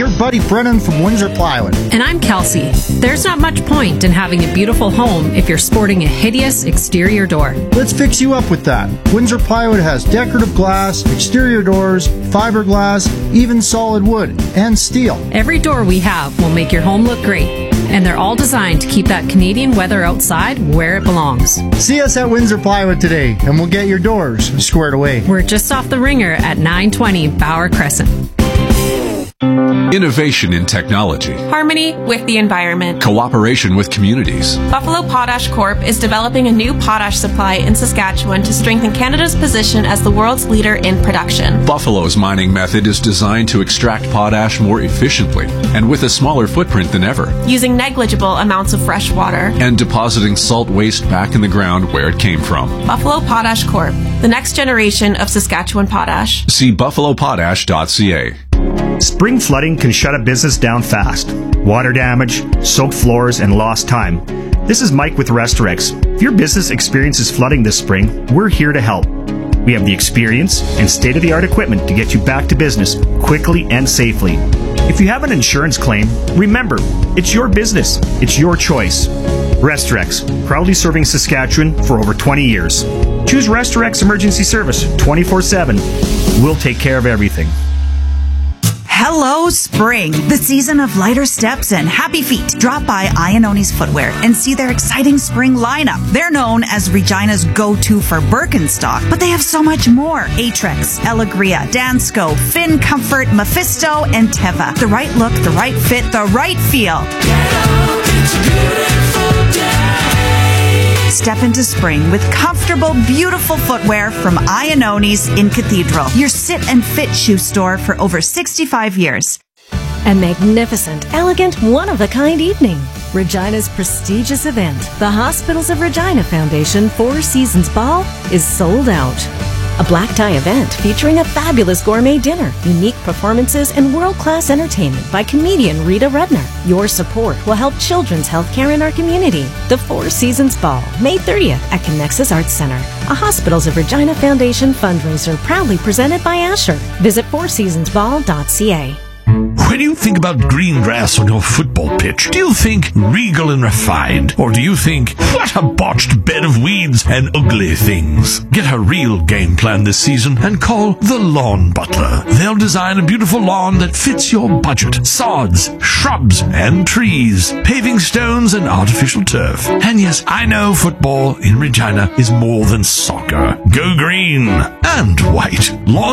your buddy Brennan from Windsor Plywood. And I'm Kelsey. There's not much point in having a beautiful home if you're sporting a hideous exterior door. Let's fix you up with that. Windsor Plywood has decorative glass, exterior doors, fiberglass, even solid wood, and steel. Every door we have will make your home look great. And they're all designed to keep that Canadian weather outside where it belongs. See us at Windsor Plywood today, and we'll get your doors squared away. We're just off the Ringer at 920 Bauer Crescent. Innovation in technology. Harmony with the environment. Cooperation with communities. Buffalo Potash Corp. is developing a new potash supply in Saskatchewan to strengthen Canada's position as the world's leader in production. Buffalo's mining method is designed to extract potash more efficiently and with a smaller footprint than ever. Using negligible amounts of fresh water. And depositing salt waste back in the ground where it came from. Buffalo Potash Corp. The next generation of Saskatchewan potash. See buffalopotash.ca. Spring flooding can shut a business down fast. Water damage, soaked floors, and lost time. This is Mike with Restorex. If your business experiences flooding this spring, we're here to help. We have the experience and state-of-the-art equipment to get you back to business quickly and safely. If you have an insurance claim, remember, it's your business. It's your choice. Restorex, proudly serving Saskatchewan for over 20 years. Choose Restorex Emergency Service 24/7. We'll take care of everything. Hello, spring, the season of lighter steps and happy feet. Drop by Iannoni's Footwear and see their exciting spring lineup. They're known as Regina's go-to for Birkenstock, but they have so much more. Aetrex, Elegria, Dansko, Finn Comfort, Mephisto, and Teva. The right look, the right fit, the right feel. Step into spring with comfortable, beautiful footwear from Iannoni's in Cathedral, your sit and fit shoe store for over 65 years. A magnificent, elegant, one-of-a-kind evening. Regina's prestigious event, the Hospitals of Regina Foundation Four Seasons Ball, is sold out. A black tie event featuring a fabulous gourmet dinner, unique performances, and world-class entertainment by comedian Rita Rudner. Your support will help children's health care in our community. The Four Seasons Ball, May 30th at Connexus Arts Center, a Hospitals of Regina Foundation fundraiser proudly presented by Asher. Visit fourseasonsball.ca. When you think about green grass on your football pitch, do you think regal and refined? Or do you think, what a botched bed of weeds and ugly things? Get a real game plan this season and call the Lawn Butler. They'll design a beautiful lawn that fits your budget. Sods, shrubs, and trees, paving stones and artificial turf. And yes, I know football in Regina is more than soccer. Go green and white.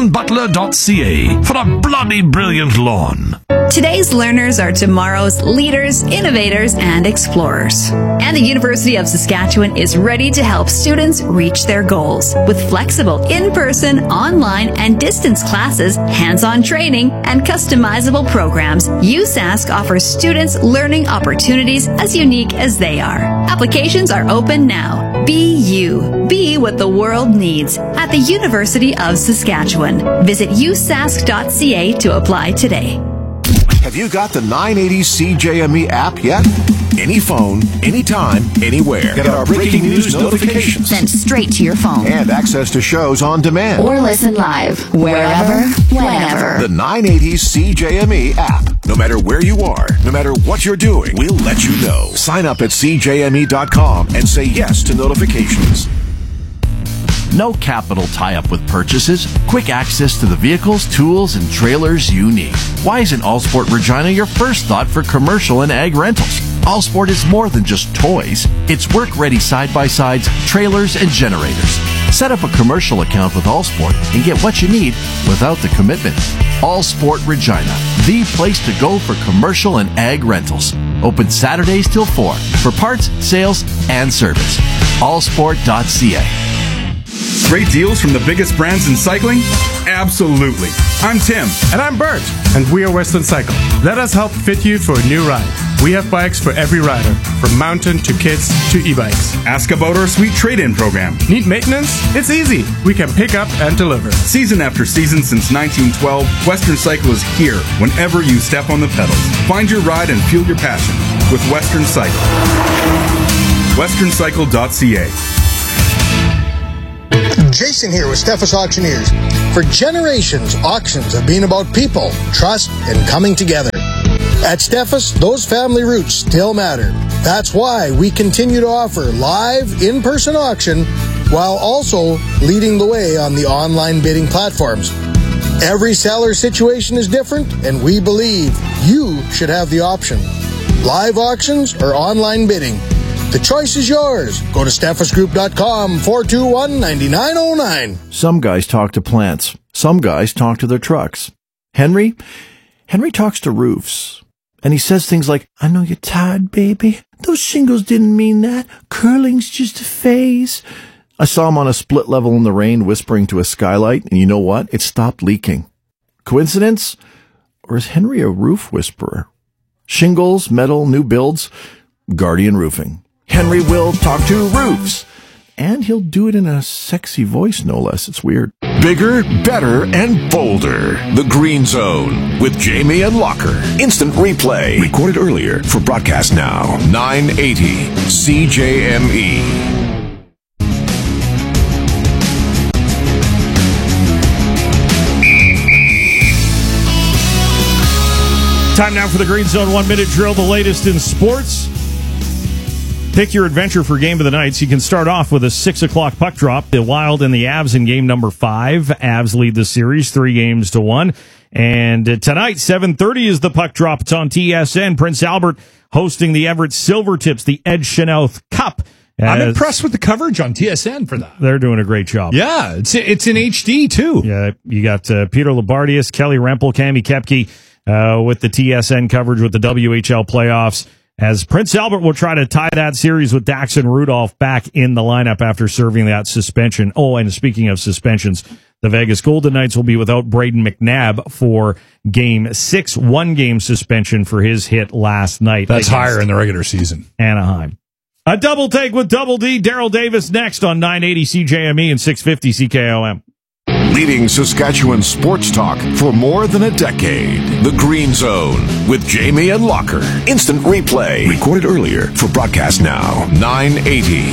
LawnButler.ca for a bloody brilliant lawn. Today's learners are tomorrow's leaders, innovators, and explorers. And the University of Saskatchewan is ready to help students reach their goals. With flexible in-person, online, and distance classes, hands-on training, and customizable programs, USask offers students learning opportunities as unique as they are. Applications are open now. Be you. Be what the world needs at the University of Saskatchewan. Visit usask.ca to apply today. Have you got the 980 CJME app yet? Any phone, anytime, anywhere. Get our breaking news notifications sent straight to your phone. And access to shows on demand. Or listen live, wherever, whenever. The 980 CJME app. No matter where you are, no matter what you're doing, we'll let you know. Sign up at CJME.com and say yes to notifications. No capital tie-up with purchases, quick access to the vehicles, tools, and trailers you need. Why isn't Allsport Regina your first thought for commercial and ag rentals? Allsport is more than just toys. It's work-ready side-by-sides, trailers, and generators. Set up a commercial account with Allsport and get what you need without the commitment. Allsport Regina, the place to go for commercial and ag rentals. Open Saturdays till 4 for parts, sales, and service. Allsport.ca. Great deals from the biggest brands in cycling? Absolutely. I'm Tim. And I'm Bert. And we are Western Cycle. Let us help fit you for a new ride. We have bikes for every rider, from mountain to kids to e-bikes. Ask about our sweet trade-in program. Need maintenance? It's easy. We can pick up and deliver. Season after season since 1912, Western Cycle is here whenever you step on the pedals. Find your ride and fuel your passion with Western Cycle. westerncycle.ca. Jason here with Steffes Auctioneers. For generations, auctions have been about people, trust, and coming together. At Steffes, those family roots still matter. That's why we continue to offer live, in-person auction while also leading the way on the online bidding platforms. Every seller situation is different, and we believe you should have the option. Live auctions or online bidding. The choice is yours. Go to steffesgroup.com, 421-9909. Some guys talk to plants. Some guys talk to their trucks. Henry talks to roofs. And he says things like, I know you're tired, baby. Those shingles didn't mean that. Curling's just a phase. I saw him on a split level in the rain whispering to a skylight, and you know what? It stopped leaking. Coincidence? Or is Henry a roof whisperer? Shingles, metal, new builds, Guardian Roofing. Henry will talk to roofs. And he'll do it in a sexy voice, no less. It's weird. Bigger, better, and bolder. The Green Zone with Jamie and Locker. Instant replay. Recorded earlier for broadcast now. 980 CJME. Time now for the Green Zone 1-minute drill, the latest in sports. Pick your adventure for game of the night. So you can start off with a 6 o'clock puck drop. The Wild and the Avs in game number 5. Avs lead the series 3-1. And tonight, 7:30 is the puck drop. It's on TSN. Prince Albert hosting the Everett Silvertips, the Ed Chenoweth Cup. I'm impressed with the coverage on TSN for that. They're doing a great job. Yeah, it's in HD, too. Yeah, you got Peter Labardius, Kelly Rempel, Cami Kepke with the TSN coverage with the WHL playoffs, as Prince Albert will try to tie that series with Daxon Rudolph back in the lineup after serving that suspension. Oh, and speaking of suspensions, the Vegas Golden Knights will be without Braden McNabb for Game 6, 1-game suspension for his hit last night. That's higher in the regular season. Anaheim. A double take with Double D. Daryl Davis next on 980 CJME and 650 CKOM. Leading Saskatchewan sports talk for more than a decade. The Green Zone with Jamie and Locker. Instant replay. Recorded earlier for broadcast now. 980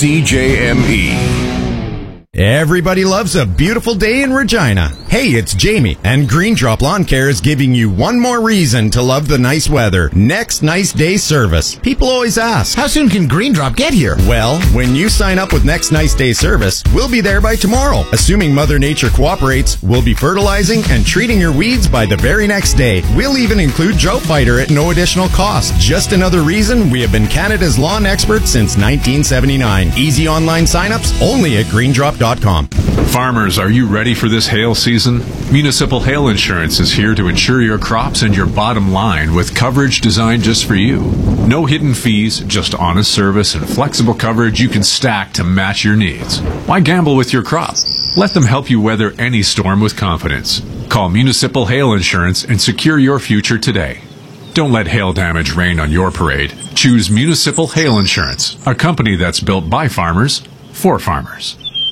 CJME. Everybody loves a beautiful day in Regina. Hey, it's Jamie, and Green Drop Lawn Care is giving you one more reason to love the nice weather. Next Nice Day service. People always ask, how soon can Green Drop get here? Well, when you sign up with Next Nice Day service, we'll be there by tomorrow. Assuming Mother Nature cooperates, we'll be fertilizing and treating your weeds by the very next day. We'll even include Drought Fighter at no additional cost. Just another reason we have been Canada's lawn experts since 1979. Easy online signups only at greendrop.com. Farmers, are you ready for this hail season? Municipal Hail Insurance is here to insure your crops and your bottom line with coverage designed just for you. No hidden fees, just honest service and flexible coverage you can stack to match your needs. Why gamble with your crop? Let them help you weather any storm with confidence. Call Municipal Hail Insurance and secure your future today. Don't let hail damage rain on your parade. Choose Municipal Hail Insurance, a company that's built by farmers, for farmers.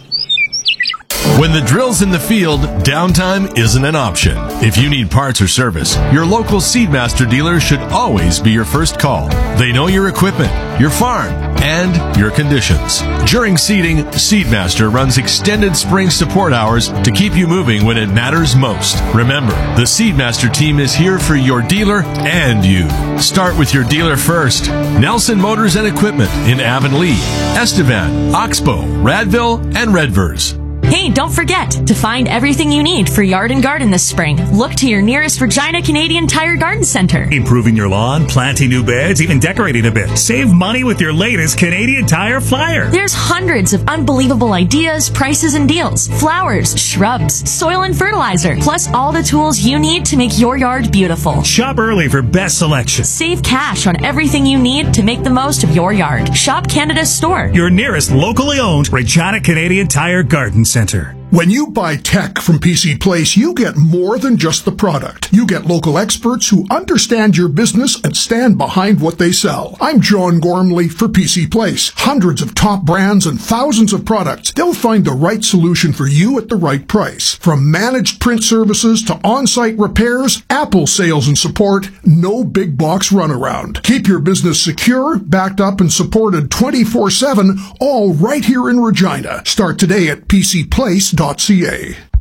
When the drill's in the field, downtime isn't an option. If you need parts or service, your local Seedmaster dealer should always be your first call. They know your equipment, your farm, and your conditions. During seeding, Seedmaster runs extended spring support hours to keep you moving when it matters most. Remember, the Seedmaster team is here for your dealer and you. Start with your dealer first. Nelson Motors and Equipment in Avonlea, Estevan, Oxbow, Radville, and Redvers. Hey, don't forget to find everything you need for yard and garden this spring. Look to your nearest Regina Canadian Tire Garden Center. Improving your lawn, planting new beds, even decorating a bit. Save money with your latest Canadian Tire flyer. There's hundreds of unbelievable ideas, prices, and deals. Flowers, shrubs, soil and fertilizer, plus all the tools you need to make your yard beautiful. Shop early for best selection. Save cash on everything you need to make the most of your yard. Shop Canada's store. Your nearest locally owned Regina Canadian Tire Garden Center. When you buy tech from PC Place, you get more than just the product. You get local experts who understand your business and stand behind what they sell. I'm John Gormley for PC Place. Hundreds of top brands and thousands of products. They'll find the right solution for you at the right price. From managed print services to on-site repairs, Apple sales and support, no big box runaround. Keep your business secure, backed up, and supported 24/7, all right here in Regina. Start today at PCPlace.ca.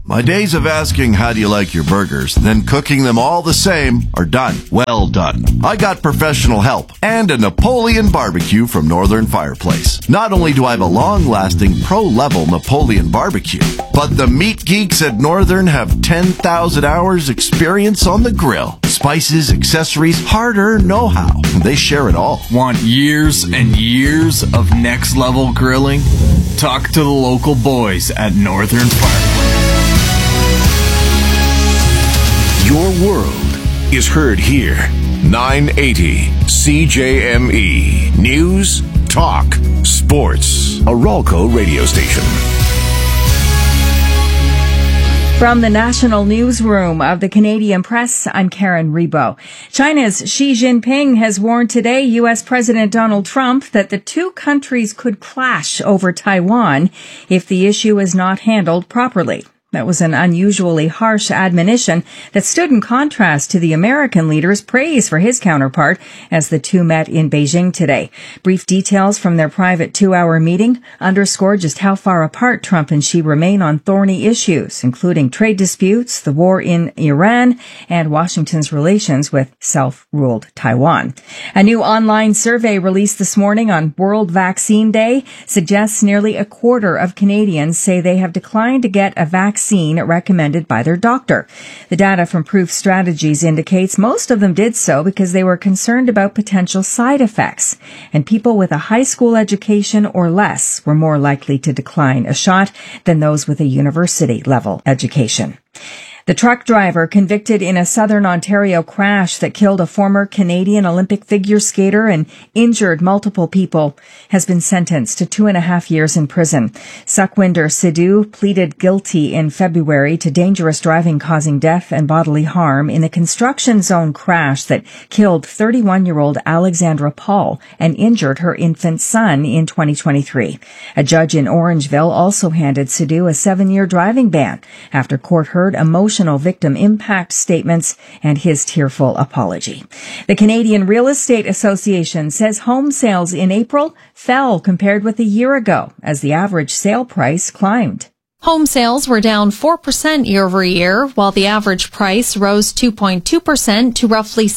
My days of asking how do you like your burgers, then cooking them all the same are done. Well done. I got professional help and a Napoleon barbecue from Northern Fireplace. Not only do I have a long-lasting pro-level Napoleon barbecue, but the meat geeks at Northern have 10,000 hours experience on the grill. Spices, accessories, hard-earned know-how. They share it all. Want years and years of next-level grilling? Talk to the local boys at Northern Fireplace. Your world is heard here. 980 CJME. News, talk, sports. A Ralco radio station. From the National Newsroom of the Canadian Press, I'm Karen Rebo. China's Xi Jinping has warned today U.S. President Donald Trump that the two countries could clash over Taiwan if the issue is not handled properly. That was an unusually harsh admonition that stood in contrast to the American leader's praise for his counterpart as the two met in Beijing today. Brief details from their private 2-hour meeting underscore just how far apart Trump and Xi remain on thorny issues, including trade disputes, the war in Iran, and Washington's relations with self-ruled Taiwan. A new online survey released this morning on World Vaccine Day suggests nearly a quarter of Canadians say they have declined to get a vaccine recommended by their doctor. The data from Proof Strategies indicates most of them did so because they were concerned about potential side effects, and people with a high school education or less were more likely to decline a shot than those with a university-level education. The truck driver convicted in a southern Ontario crash that killed a former Canadian Olympic figure skater and injured multiple people has been sentenced to 2.5 years in prison. Sukhwinder Sidhu pleaded guilty in February to dangerous driving causing death and bodily harm in a construction zone crash that killed 31-year-old Alexandra Paul and injured her infant son in 2023. A judge in Orangeville also handed Sidhu a 7-year driving ban after court heard emotional victim impact statements and his tearful apology. The Canadian Real Estate Association says home sales in April fell compared with a year ago as the average sale price climbed. Home sales were down 4% year over year, while the average price rose 2.2% to roughly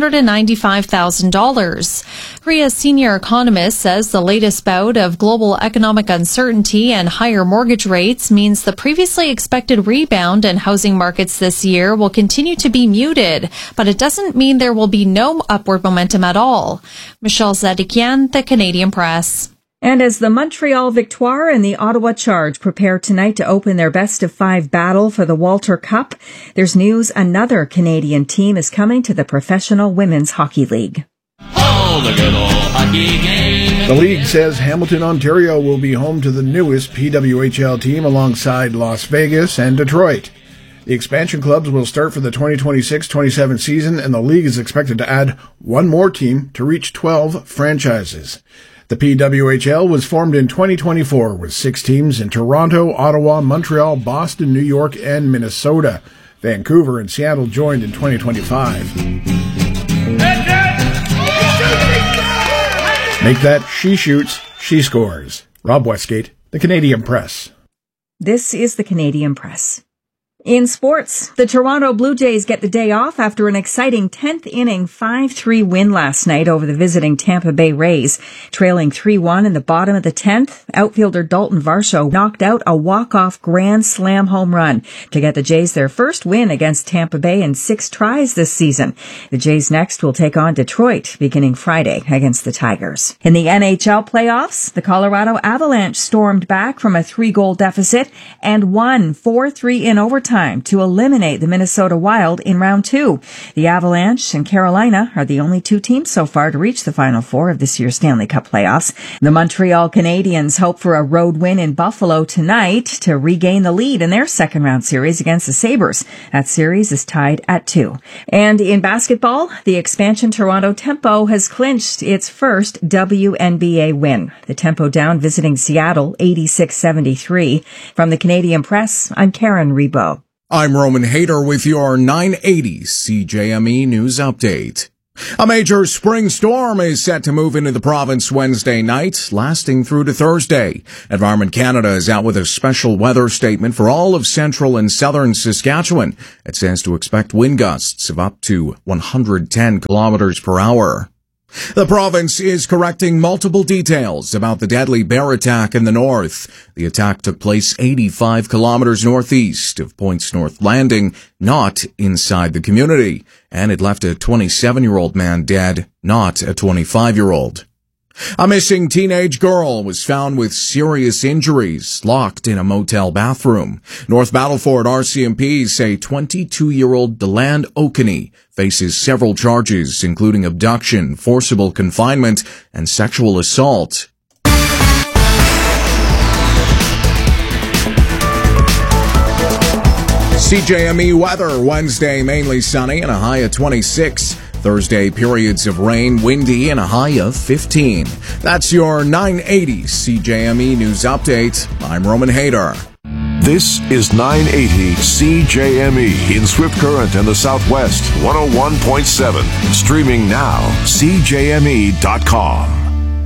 $695,000. Korea's senior economist says the latest bout of global economic uncertainty and higher mortgage rates means the previously expected rebound in housing markets this year will continue to be muted, but it doesn't mean there will be no upward momentum at all. Michelle Zadikian, The Canadian Press. And as the Montreal Victoire and the Ottawa Charge prepare tonight to open their best-of-5 battle for the Walter Cup, there's news another Canadian team is coming to the Professional Women's Hockey League. Oh, the good old hockey game. The league says Hamilton, Ontario will be home to the newest PWHL team alongside Las Vegas and Detroit. The expansion clubs will start for the 2026-27 season, and the league is expected to add one more team to reach 12 franchises. The PWHL was formed in 2024 with 6 teams in Toronto, Ottawa, Montreal, Boston, New York, and Minnesota. Vancouver and Seattle joined in 2025. Make that she shoots, she scores. Rob Westgate, The Canadian Press. This is The Canadian Press. In sports, the Toronto Blue Jays get the day off after an exciting 10th inning 5-3 win last night over the visiting Tampa Bay Rays. Trailing 3-1 in the bottom of the 10th, outfielder Dalton Varsho knocked out a walk-off grand slam home run to get the Jays their first win against Tampa Bay in 6 tries this season. The Jays next will take on Detroit beginning Friday against the Tigers. In the NHL playoffs, the Colorado Avalanche stormed back from a 3-goal deficit and won 4-3 in overtime to eliminate the Minnesota Wild in round 2. The Avalanche and Carolina are the only 2 teams so far to reach the Final Four of this year's Stanley Cup playoffs. The Montreal Canadiens hope for a road win in Buffalo tonight to regain the lead in their second-round series against the Sabres. That series is tied at 2. And in basketball, the expansion Toronto Tempo has clinched its first WNBA win. The Tempo down visiting Seattle 86-73. From the Canadian Press, I'm Karen Rebo. I'm Roman Hader with your 980 CJME News Update. A major spring storm is set to move into the province Wednesday night, lasting through to Thursday. Environment Canada is out with a special weather statement for all of central and southern Saskatchewan. It says to expect wind gusts of up to 110 kilometers per hour. The province is correcting multiple details about the deadly bear attack in the north. The attack took place 85 kilometers northeast of Points North Landing, not inside the community, and it left a 27-year-old man dead, not a 25-year-old. A missing teenage girl was found with serious injuries, locked in a motel bathroom. North Battleford RCMP say 22-year-old Deland Okaney faces several charges, including abduction, forcible confinement, and sexual assault. CJME weather, Wednesday mainly sunny and a high of 26. Thursday, periods of rain, windy, and a high of 15. That's your 980 CJME News Update. I'm Roman Hayter. This is 980 CJME in Swift Current and the Southwest, 101.7. Streaming now, CJME.com.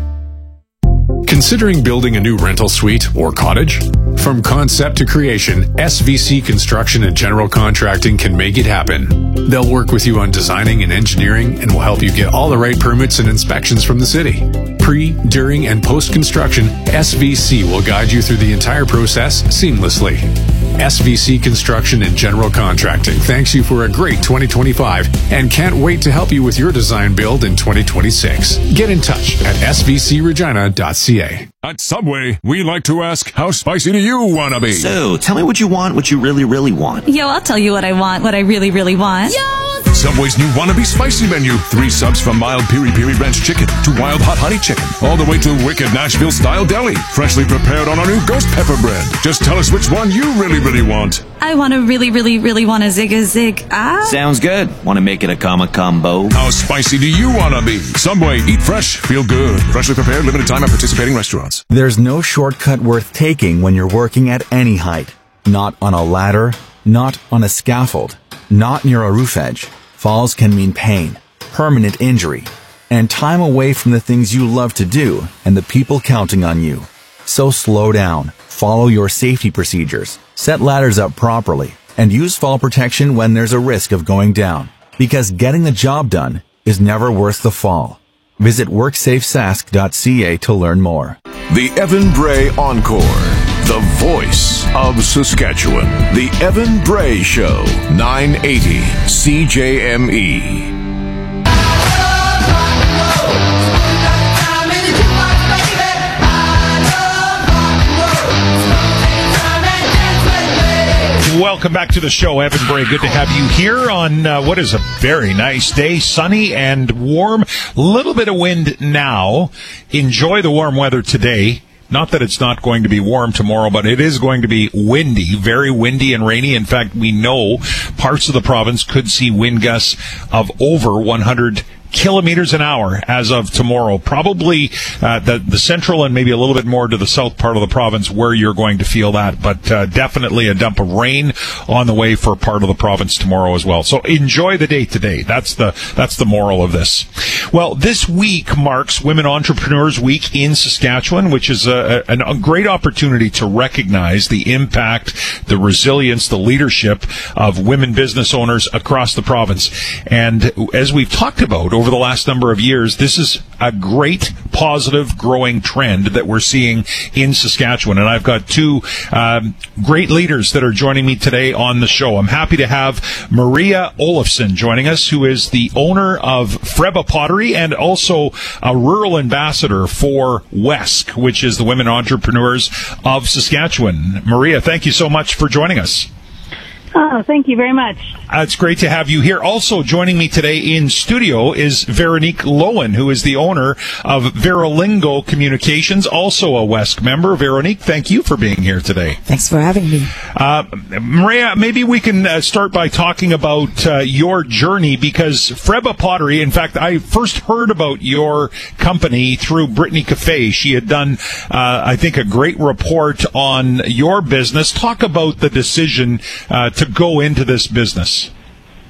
Considering building a new rental suite or cottage? From concept to creation, SVC Construction and General Contracting can make it happen. They'll work with you on designing and engineering and will help you get all the right permits and inspections from the city. Pre, during, and post-construction, SVC will guide you through the entire process seamlessly. SVC Construction and General Contracting thanks you for a great 2025 and can't wait to help you with your design build in 2026. Get in touch at svcregina.ca. At Subway, we like to ask, how spicy do you want to be? So, tell me what you want, what you really, really want. Yo, I'll tell you what I want, what I really, really want. Yo! Subway's new Wannabe Spicy menu. 3 subs from mild piri-piri ranch chicken to wild hot honey chicken, all the way to wicked Nashville-style deli, freshly prepared on our new ghost pepper bread. Just tell us which one you really, really want. I want to really, really, really want a Zig. Sounds good. Want to make it a combo? How spicy do you want to be? Subway, eat fresh, feel good. Freshly prepared, limited time at participating restaurants. There's no shortcut worth taking when you're working at any height. Not on a ladder, not on a scaffold, not near a roof edge. Falls can mean pain, permanent injury, and time away from the things you love to do and the people counting on you. So slow down, follow your safety procedures, set ladders up properly, and use fall protection when there's a risk of going down. Because getting the job done is never worth the fall. Visit WorksafeSask.ca to learn more. The Evan Bray Encore, the voice of Saskatchewan. The Evan Bray Show, 980 CJME. Welcome back to the show, Evan Bray. Good to have you here on what is a very nice day, sunny and warm. A little bit of wind now. Enjoy the warm weather today. Not that it's not going to be warm tomorrow, but it is going to be windy, very windy and rainy. In fact, we know parts of the province could see wind gusts of over 100 kilometers an hour as of tomorrow. Probably the central and maybe a little bit more to the south part of the province where you're going to feel that, but definitely a dump of rain on the way for part of the province tomorrow as well. So enjoy the day today. That's the moral of this. Well, this week marks Women Entrepreneurs Week in Saskatchewan, which is a great opportunity to recognize the impact, the resilience, the leadership of women business owners across the province. And as we've talked about over the last number of years, this is a great, positive, growing trend that we're seeing in Saskatchewan. And I've got two great leaders that are joining me today on the show. I'm happy to have Maria Olofsson joining us, who is the owner of Freba Pottery and also a rural ambassador for WESC, which is the Women Entrepreneurs of Saskatchewan. Maria, thank you so much for joining us. Oh, thank you very much. It's great to have you here. Also joining me today in studio is Veronique Lowen, who is the owner of Veralingo Communications, also a WESC member. Veronique, thank you for being here today. Thanks for having me. Maria, maybe we can start by talking about your journey, because Freba Pottery, in fact, I first heard about your company through Brittany Cafe. She had done, I think, a great report on your business. Talk about the decision to go into this business.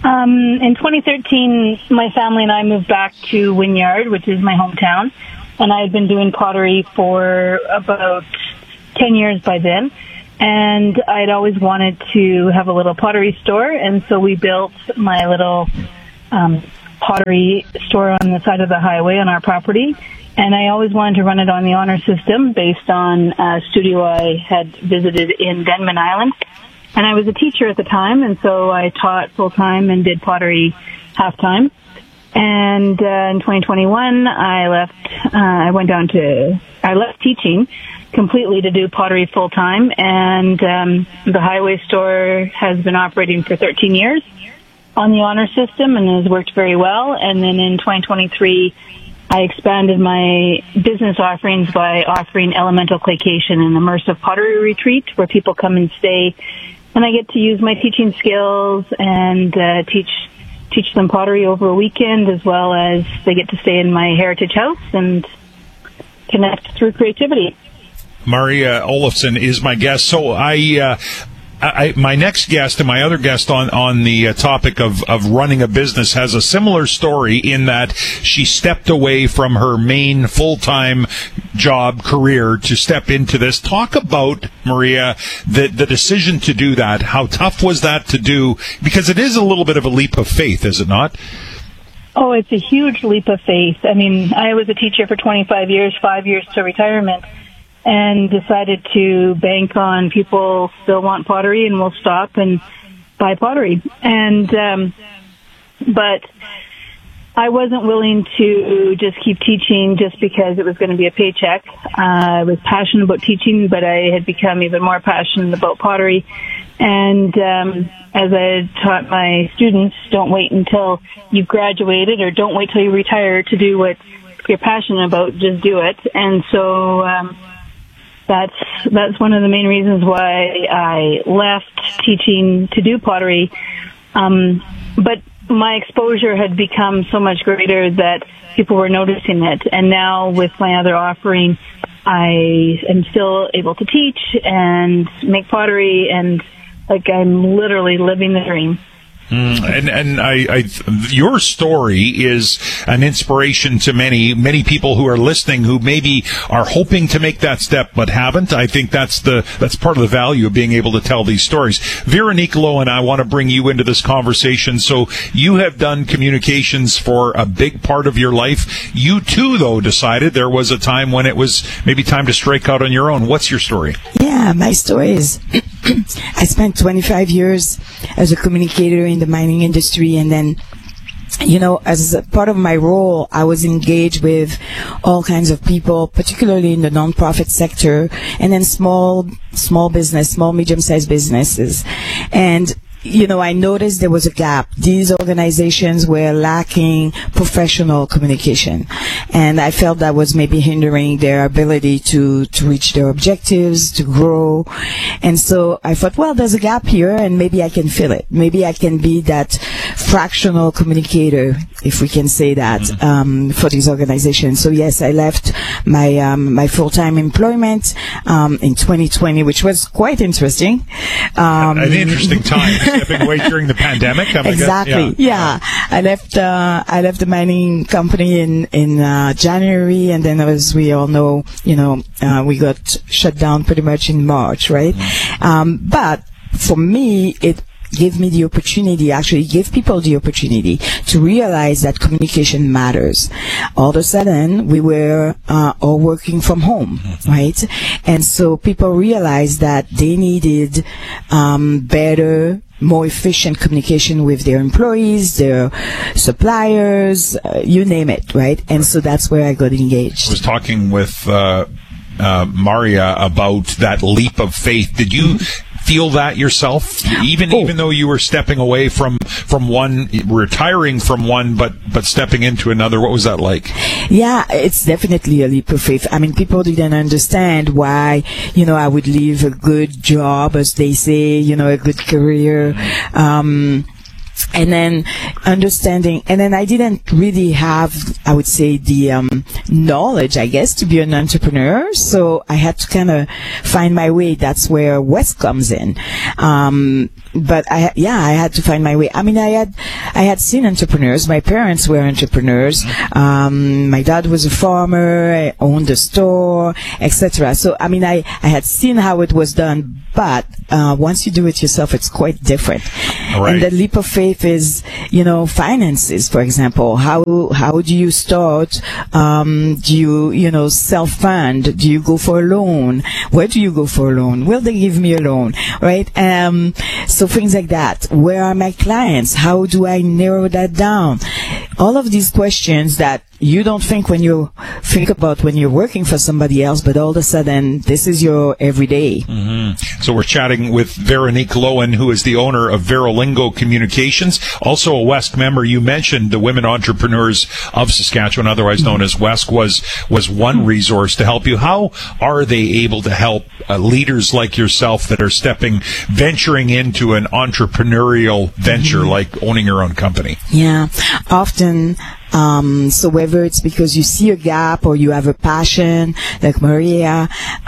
In 2013, my family and I moved back to Wynyard, which is my hometown, and I had been doing pottery for about 10 years by then. And I'd always wanted to have a little pottery store, and so we built my little pottery store on the side of the highway on our property. And I always wanted to run it on the honor system based on a studio I had visited in Denman Island. And I was a teacher at the time, and so I taught full-time and did pottery half-time. And in 2021, I left teaching completely to do pottery full-time, and the highway store has been operating for 13 years on the honor system and has worked very well. And then in 2023, I expanded my business offerings by offering elemental claйcation, an immersive pottery retreat where people come and stay, and I get to use my teaching skills and teach them pottery over a weekend, as well as they get to stay in my heritage house and connect through creativity. Maria Olofsson is my guest. So my next guest and my other guest on the topic of running a business has a similar story in that she stepped away from her main full-time job career to step into this. Talk about, Maria, the decision to do that. How tough was that to do? Because it is a little bit of a leap of faith, is it not? Oh, it's a huge leap of faith. I mean, I was a teacher for 25 years, 5 years to retirement, and decided to bank on people still want pottery and will stop and buy pottery. And but I wasn't willing to just keep teaching just because it was going to be a paycheck. I was passionate about teaching, but I had become even more passionate about pottery. And as I taught my students, don't wait until you've graduated or don't wait till you retire to do what you're passionate about, just do it. And so that's one of the main reasons why I left teaching to do pottery. But my exposure had become so much greater that people were noticing it. And now with my other offering, I am still able to teach and make pottery, and I'm literally living the dream. And your story is an inspiration to many people who are listening who maybe are hoping to make that step but haven't. I think that's part of the value of being able to tell these stories. Veronique Loewen, I want to bring you into this conversation. So you have done communications for a big part of your life. You too, though, decided there was a time when it was maybe time to strike out on your own. What's your story? Yeah, my story is I spent 25 years as a communicator in the mining industry, and then, as a part of my role, I was engaged with all kinds of people, particularly in the nonprofit sector, and then small business, small, medium-sized businesses. And I noticed there was a gap. These organizations were lacking professional communication, and I felt that was maybe hindering their ability to reach their objectives, to grow. And so I thought, well, there's a gap here, and maybe I can fill it. Maybe I can be that fractional communicator, if we can say that, for these organizations. So yes, I left my full-time employment in 2020, which was quite interesting. An interesting time. Stepping away during the pandemic. Exactly. Yeah. I left the mining company in January, and then, as we all know, we got shut down pretty much in March, right? But for me, it gave me the opportunity, actually gave people the opportunity to realize that communication matters. All of a sudden, we were all working from home, right? And so people realized that they needed better, more efficient communication with their employees, their suppliers, you name it, right? And so that's where I got engaged. I was talking with Maria about that leap of faith. Did you feel that yourself, even though you were stepping away from one, retiring from one, but stepping into another? What was that like? Yeah, it's definitely a leap of faith. I mean, people didn't understand why, I would leave a good job, as they say, a good career, and then understanding, and then I didn't really have, I would say, the knowledge, I guess, to be an entrepreneur. So I had to kind of find my way. That's where West comes in. But I had to find my way. I mean, I had seen entrepreneurs. My parents were entrepreneurs. My dad was a farmer. I owned a store, etc. So, I mean, I had seen how it was done. But once you do it yourself, it's quite different. Right. And the leap of faith is, finances, for example. How do you start? Do you, self-fund? Do you go for a loan? Where do you go for a loan? Will they give me a loan? Right? So things like that. Where are my clients? How do I narrow that down? All of these questions that you don't think when you think about when you're working for somebody else, but all of a sudden, this is your everyday. Mm-hmm. So we're chatting with Veronique Loewen, who is the owner of Verolingo Communications, also a West member. You mentioned the Women Entrepreneurs of Saskatchewan, otherwise known as WESC, was one resource to help you. How are they able to help leaders like yourself that are venturing into an entrepreneurial venture like owning your own company? Yeah, often. So whether it's because you see a gap or you have a passion, like Maria,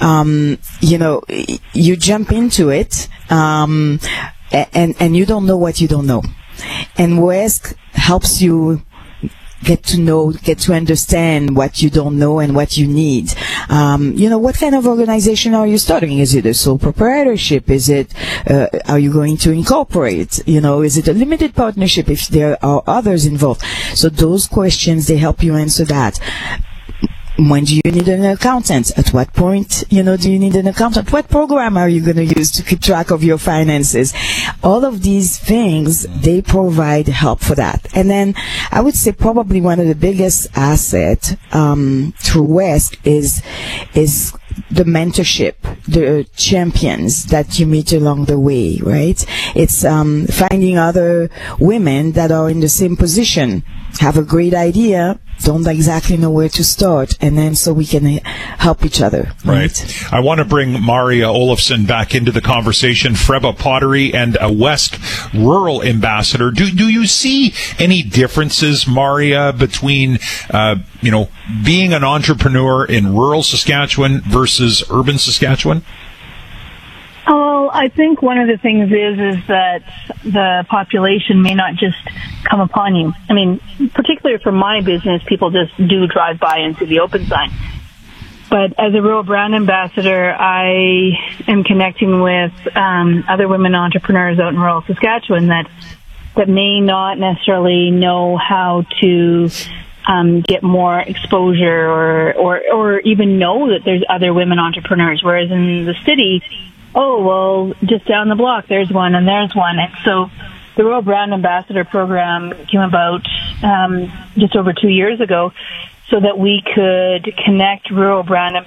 you jump into it, and you don't know what you don't know. And WESC helps you get to understand what you don't know and what you need. What kind of organization are you starting? Is it a sole proprietorship? Is it, are you going to incorporate? Is it a limited partnership if there are others involved? So those questions, they help you answer that. When do you need an accountant? At what point, do you need an accountant? What program are you going to use to keep track of your finances? All of these things, they provide help for that. And then I would say probably one of the biggest assets through WESC is the mentorship, the champions that you meet along the way, right? It's finding other women that are in the same position, have a great idea, don't exactly know where to start, and then so we can help each other. Right. I want to bring Maria Olofsson back into the conversation, Freba Pottery and a WESC rural ambassador. Do you see any differences, Maria, between being an entrepreneur in rural Saskatchewan versus urban Saskatchewan? Well, I think one of the things is that the population may not just come upon you. I mean, particularly for my business, people just do drive by and see the open sign. But as a rural brand ambassador, I am connecting with other women entrepreneurs out in rural Saskatchewan that may not necessarily know how to get more exposure or even know that there's other women entrepreneurs. Whereas in the city, just down the block, there's one and there's one. And so the Rural Brand Ambassador Program came about just over 2 years ago so that we could connect rural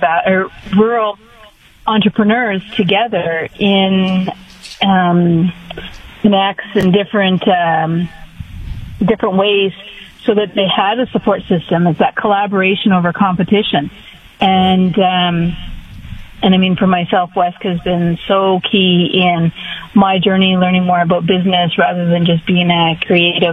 entrepreneurs together in connects in different ways so that they had a support system. It's that collaboration over competition. And I mean, for myself, WESC has been so key in my journey, learning more about business rather than just being a creative.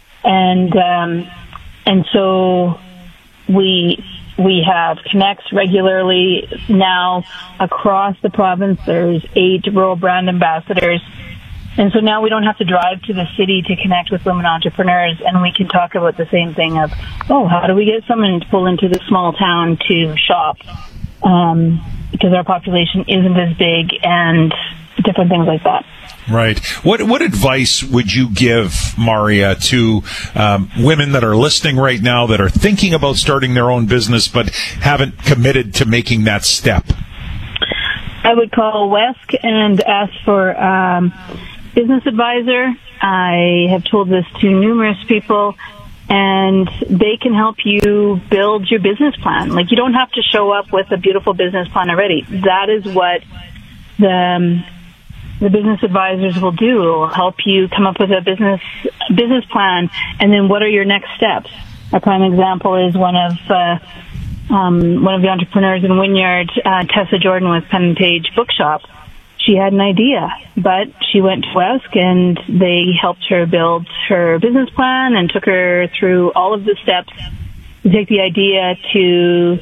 And so we have connects regularly now across the province. There's 8 rural brand ambassadors. And so now we don't have to drive to the city to connect with women entrepreneurs, and we can talk about the same thing of, how do we get someone to pull into this small town to shop? Because our population isn't as big and different things like that. Right. What advice would you give, Maria, to women that are listening right now that are thinking about starting their own business but haven't committed to making that step? I would call WESC and ask for business advisor. I have told this to numerous people, and they can help you build your business plan. Like, you don't have to show up with a beautiful business plan already. That is what the business advisors will do. It will help you come up with a business plan, and then what are your next steps? A prime example is one of the entrepreneurs in Wynyard, Tessa Jordan with Pen and Page Bookshop. she had an idea, but she went to WESC and they helped her build her business plan and took her through all of the steps to take the idea to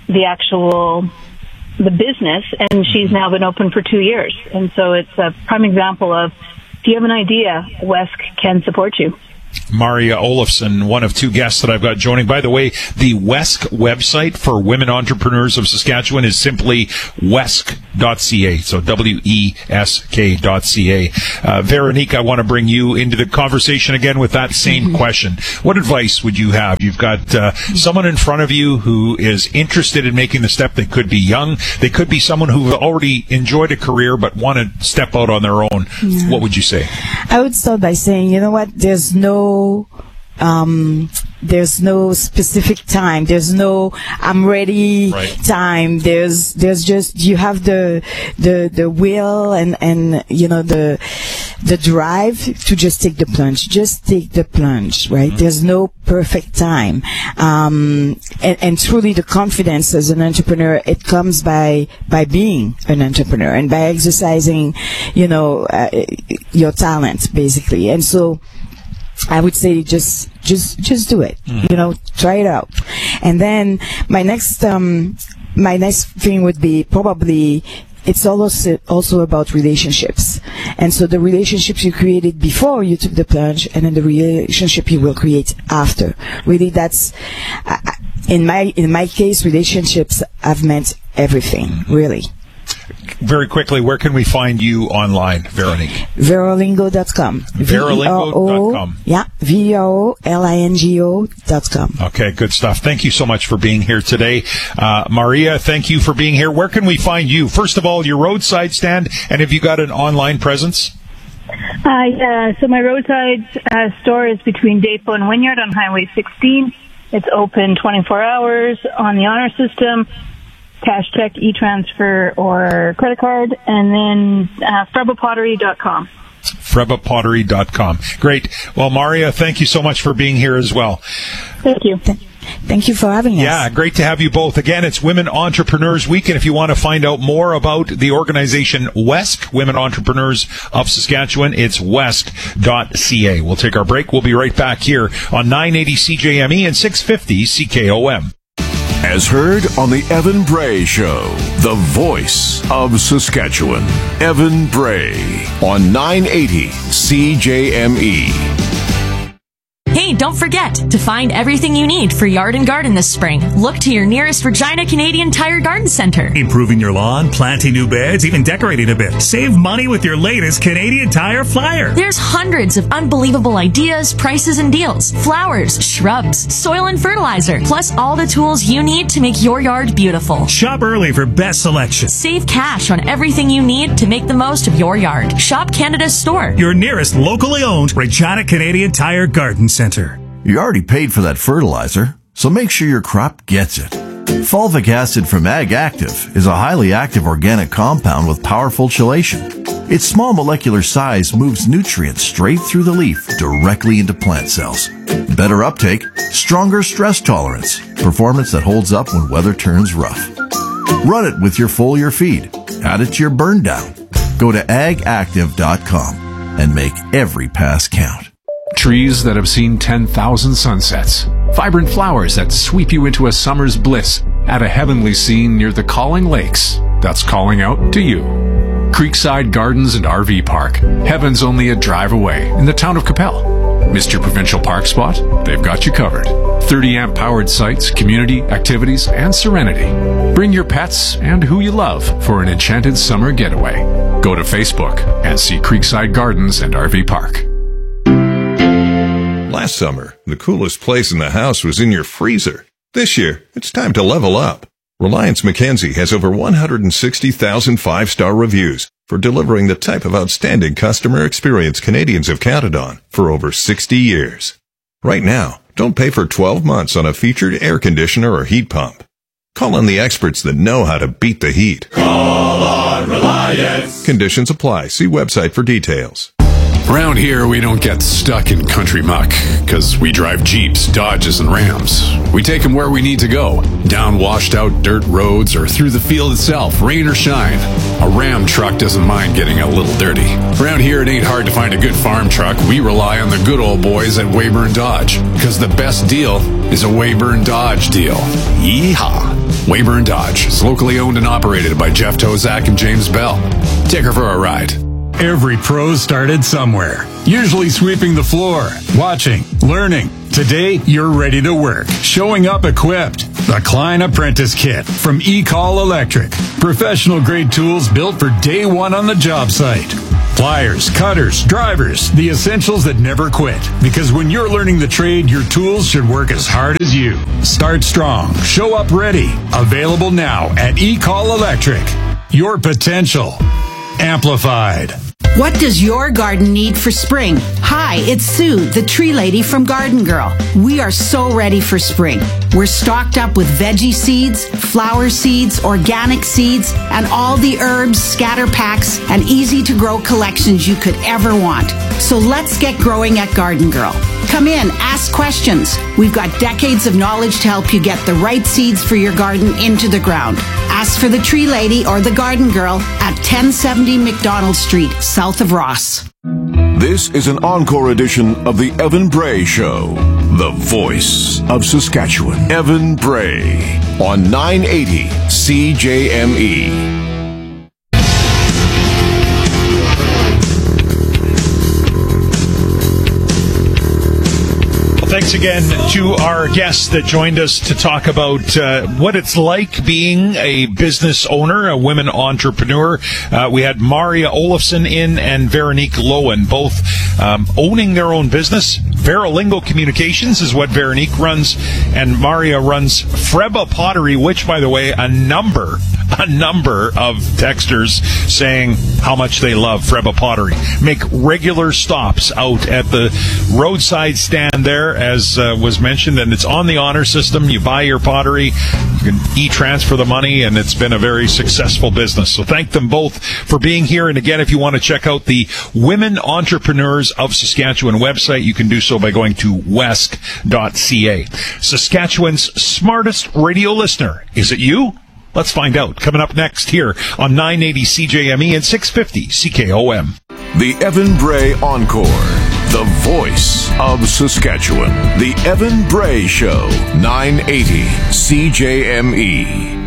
the business, and she's now been open for 2 years. And so it's a prime example of, if you have an idea, WESC can support you. Maria Olofsson, one of two guests that I've got joining. By the way, the WESC website for Women Entrepreneurs of Saskatchewan is simply wesk.ca, so wesk.ca. Veronique, I want to bring you into the conversation again with that same question. What advice would you have? You've got someone in front of you who is interested in making the step. They could be young. They could be someone who already enjoyed a career but want to step out on their own. Yeah. What would you say? I would start by saying, you know what, there's no specific time. There's no I'm ready time. There's just, you have the will and you know the drive to just take the plunge. Just take the plunge, right? There's no perfect time. And truly the confidence as an entrepreneur, it comes by being an entrepreneur and by exercising, you know, your talent basically. And so I would say just do it. You know, try it out. And then my next thing would be probably, it's also about relationships. And so the relationships you created before you took the plunge, and then the relationship you will create after. Really, that's in my case, relationships have meant everything, really. Very quickly, where can we find you online, Veronique? Verolingo.com. Verolingo.com. Yeah, VEROLINGO.com. Okay, good stuff. Thank you so much for being here today. Maria, thank you for being here. Where can we find you? First of all, your roadside stand, and have you got an online presence? So my roadside store is between Depot and Wynyard on Highway 16. It's open 24 hours on the honor system. Cash, check, e-transfer, or credit card, and then FrebaPottery.com. FrebaPottery.com. Great. Well, Maria, thank you so much for being here as well. Thank you. Thank you for having us. Yeah, great to have you both. Again, it's Women Entrepreneurs Week, and if you want to find out more about the organization WESC, Women Entrepreneurs of Saskatchewan, it's wesk.ca. We'll take our break. We'll be right back here on 980 CJME and 650 CKOM. As heard on the Evan Bray Show, the voice of Saskatchewan. Evan Bray on 980 CJME. Hey, don't forget to find everything you need for yard and garden this spring. Look to your nearest Regina Canadian Tire Garden Center. Improving your lawn, planting new beds, even decorating a bit. Save money with your latest Canadian Tire flyer. There's hundreds of unbelievable ideas, prices, and deals. Flowers, shrubs, soil and fertilizer, plus all the tools you need to make your yard beautiful. Shop early for best selection. Save cash on everything you need to make the most of your yard. Shop Canada's store. Your nearest locally owned Regina Canadian Tire Garden Center. You already paid for that fertilizer, so make sure your crop gets it. Fulvic acid from Ag Active is a highly active organic compound with powerful chelation. Its small molecular size moves nutrients straight through the leaf directly into plant cells. Better uptake, stronger stress tolerance, performance that holds up when weather turns rough. Run it with your foliar feed. Add it to your burn down. Go to agactive.com and make every pass count. Trees that have seen 10,000 sunsets. Vibrant flowers that sweep you into a summer's bliss at a heavenly scene near the Calling Lakes. That's calling out to you. Creekside Gardens and RV Park. Heaven's only a drive away in the town of Capel. Missed your provincial park spot? They've got you covered. 30-amp powered sites, community, activities, and serenity. Bring your pets and who you love for an enchanted summer getaway. Go to Facebook and see Creekside Gardens and RV Park. Last summer, the coolest place in the house was in your freezer. This year, it's time to level up. Reliance Mackenzie has over 160,000 five-star reviews for delivering the type of outstanding customer experience Canadians have counted on for over 60 years. Right now, don't pay for 12 months on a featured air conditioner or heat pump. Call on the experts that know how to beat the heat. Call on Reliance. Conditions apply. See website for details. Around here, we don't get stuck in country muck, because we drive Jeeps, Dodges, and Rams. We take them where we need to go, down washed-out dirt roads or through the field itself, rain or shine. A Ram truck doesn't mind getting a little dirty. Around here, it ain't hard to find a good farm truck. We rely on the good old boys at Weyburn Dodge, because the best deal is a Weyburn Dodge deal. Yeehaw! Weyburn Dodge is locally owned and operated by Jeff Tozak and James Bell. Take her for a ride. Every pro started somewhere, usually sweeping the floor, watching, learning. Today, you're ready to work, showing up equipped. The Klein Apprentice Kit from E-Call Electric. Professional grade tools built for day one on the job site. Pliers, cutters, drivers, the essentials that never quit. Because when you're learning the trade, your tools should work as hard as you. Start strong, show up ready. Available now at E-Call Electric. Your potential amplified. What does your garden need for spring? Hi, it's Sue, the tree lady from Garden Girl. We are so ready for spring. We're stocked up with veggie seeds, flower seeds, organic seeds, and all the herbs, scatter packs, and easy-to-grow collections you could ever want. So let's get growing at Garden Girl. Come in, ask questions. We've got decades of knowledge to help you get the right seeds for your garden into the ground. Ask for the Tree Lady or the Garden Girl at 1070 McDonald Street, south of Ross. This is an encore edition of the Evan Bray Show, the voice of Saskatchewan. Evan Bray on 980 CJME. Thanks again to our guests that joined us to talk about what it's like being a business owner, a women entrepreneur. We had Maria Olofsson in and Veronique Lowen, both owning their own business. Veralingo Communications is what Veronique runs, and Maria runs Freba Pottery, which, by the way, a number of texters saying how much they love Freba Pottery. Make regular stops out at the roadside stand there, as was mentioned, and it's on the honor system. You buy your pottery, you can e-transfer the money, and it's been a very successful business. So thank them both for being here. And again, if you want to check out the Women Entrepreneurs of Saskatchewan website, you can do so by going to wesk.ca. Saskatchewan's smartest radio listener. Is it you? Let's find out. Coming up next here on 980 CJME and 650 CKOM. The Evan Bray Encore, the voice of Saskatchewan. The Evan Bray Show, 980 CJME.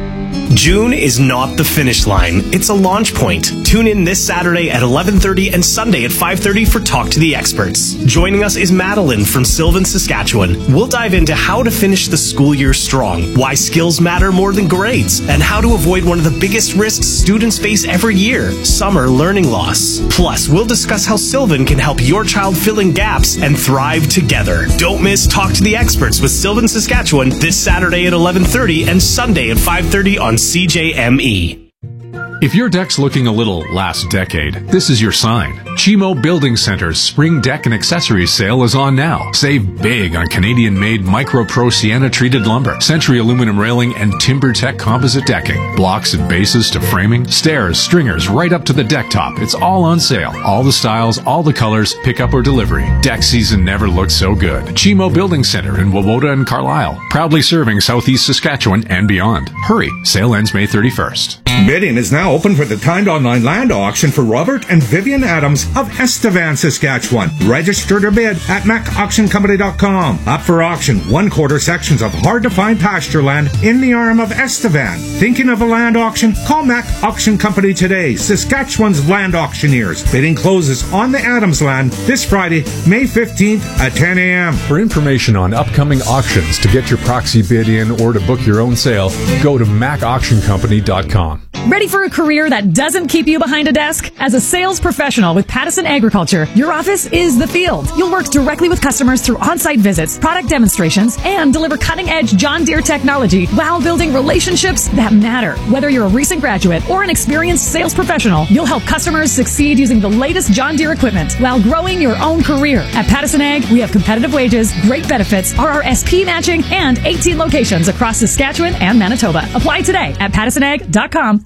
June is not the finish line, it's a launch point. Tune in this Saturday at 11:30 and Sunday at 5:30 for Talk to the Experts. Joining us is Madeline from Sylvan, Saskatchewan. We'll dive into how to finish the school year strong, why skills matter more than grades, and how to avoid one of the biggest risks students face every year, summer learning loss. Plus, we'll discuss how Sylvan can help your child fill in gaps and thrive together. Don't miss Talk to the Experts with Sylvan, Saskatchewan this Saturday at 11:30 and Sunday at 5:30 on CJME. If your deck's looking a little last decade, this is your sign. Chimo Building Center's Spring Deck and Accessories sale is on now. Save big on Canadian-made MicroPro Sienna-treated lumber, Century aluminum railing, and TimberTech composite decking. Blocks and bases to framing, stairs, stringers, right up to the deck top. It's all on sale. All the styles, all the colors, pickup or delivery. Deck season never looked so good. Chimo Building Center in Wawota and Carlisle. Proudly serving Southeast Saskatchewan and beyond. Hurry, sale ends May 31st. Bidding is now open for the timed online land auction for Robert and Vivian Adams of Estevan, Saskatchewan. Register to bid at macauctioncompany.com. Up for auction 1/4 sections of hard-to-find pasture land in the arm of Estevan. Thinking of a land auction? Call Mac Auction Company today, Saskatchewan's land auctioneers. Bidding closes on the Adams land this Friday, May 15th at 10 a.m. For information on upcoming auctions, to get your proxy bid in, or to book your own sale, go to macauctioncompany.com. Ready for a career that doesn't keep you behind a desk? As a sales professional with Pattison Agriculture, your office is the field. You'll work directly with customers through on-site visits, product demonstrations, and deliver cutting-edge John Deere technology while building relationships that matter. Whether you're a recent graduate or an experienced sales professional, you'll help customers succeed using the latest John Deere equipment while growing your own career. At Pattison Ag, we have competitive wages, great benefits, RRSP matching, and 18 locations across Saskatchewan and Manitoba. Apply today at pattisonag.com/careers.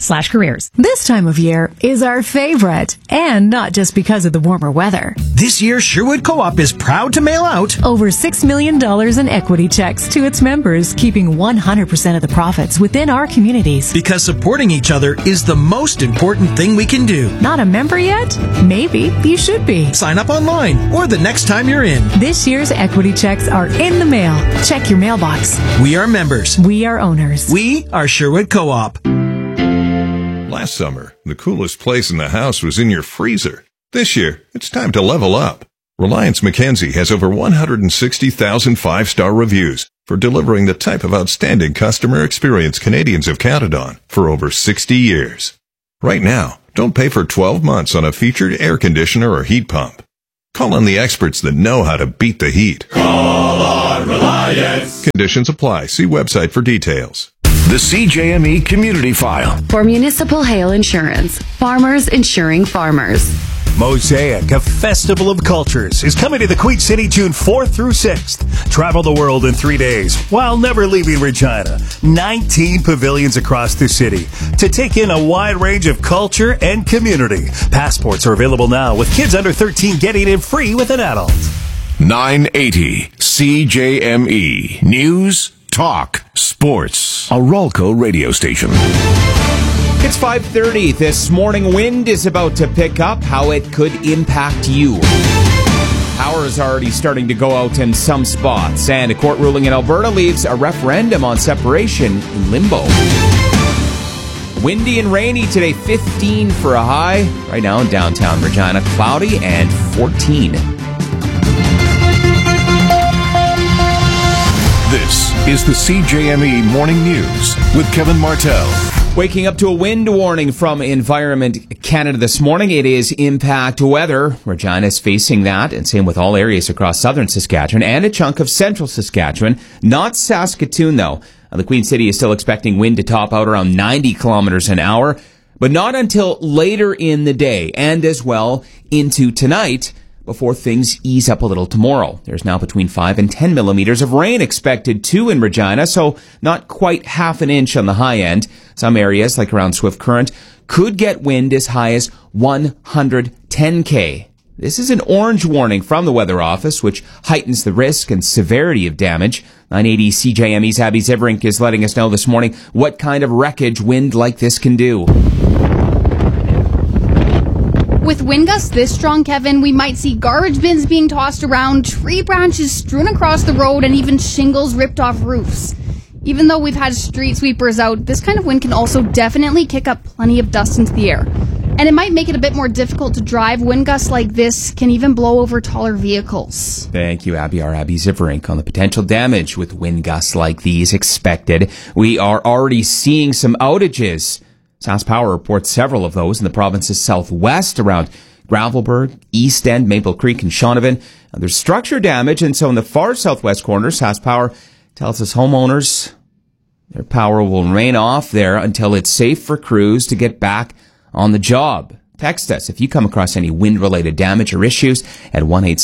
jobs.ca/careers. This time of year is our favorite, and not just because of the warmer weather. This year, Sherwood Co-op is proud to mail out over $6 million in equity checks to its members, keeping 100% of the profits within our communities. Because supporting each other is the most important thing we can do. Not a member yet? Maybe you should be. Sign up online or the next time you're in. This year's equity checks are in the mail. Check your mailbox. We are members. We are owners. We are Sherwood Co-op. Last summer, the coolest place in the house was in your freezer. This year, it's time to level up. Reliance Mackenzie has over 160,000 five-star reviews for delivering the type of outstanding customer experience Canadians have counted on for over 60 years. Right now, don't pay for 12 months on a featured air conditioner or heat pump. Call on the experts that know how to beat the heat. Call on Reliance. Conditions apply. See website for details. The CJME Community File. For Municipal Hail Insurance. Farmers insuring farmers. Mosaic, a festival of cultures, is coming to the Queen City June 4th through 6th. Travel the world in 3 days while never leaving Regina. 19 pavilions across the city to take in a wide range of culture and community. Passports are available now, with kids under 13 getting in free with an adult. 980 CJME News, Talk, Sports. A Rolco radio station. It's 5:30. This morning, wind is about to pick up. How it could impact you. Power is already starting to go out in some spots, and a court ruling in Alberta leaves a referendum on separation in limbo. Windy and rainy today, 15 for a high. Right now in downtown Regina, cloudy and 14. This is the CJME Morning News with Kevin Martell. Waking up to a wind warning from Environment Canada this morning. It is impact weather. Regina is facing that, and same with all areas across southern Saskatchewan and a chunk of central Saskatchewan. Not Saskatoon, though. The Queen City is still expecting wind to top out around 90 kilometers an hour, but not until later in the day, and as well into tonight, before things ease up a little tomorrow. There's now between 5 and 10 millimeters of rain expected too in Regina, so not quite half an inch on the high end. Some areas, like around Swift Current, could get wind as high as 110 km. This is an orange warning from the Weather Office, which heightens the risk and severity of damage. 980 CJME's Abby Ziverink is letting us know this morning what kind of wreckage wind like this can do. With wind gusts this strong, Kevin, we might see garbage bins being tossed around, tree branches strewn across the road, and even shingles ripped off roofs. Even though we've had street sweepers out, this kind of wind can also definitely kick up plenty of dust into the air. And it might make it a bit more difficult to drive. Wind gusts like this can even blow over taller vehicles. Thank you, Abby. Our Abby Ziverink on the potential damage with wind gusts like these expected. We are already seeing some outages. SaskPower reports several of those in the province's southwest around Gravelbourg, East End, Maple Creek, and Shaunavon. There's structure damage, and so in the far southwest corner, SaskPower tells us homeowners their power will remain off there until it's safe for crews to get back on the job. Text us if you come across any wind-related damage or issues at